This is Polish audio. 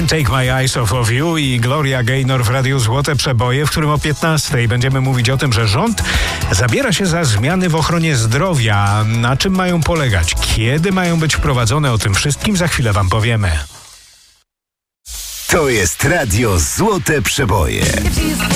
Can't Take My Eyes Off of You i Gloria Gaynor w Radiu Złote Przeboje, w którym o 15:00 będziemy mówić o tym, że rząd zabiera się za zmiany w ochronie zdrowia. Na czym mają polegać? Kiedy mają być wprowadzone? O tym wszystkim za chwilę wam powiemy. To jest Radio Złote Przeboje.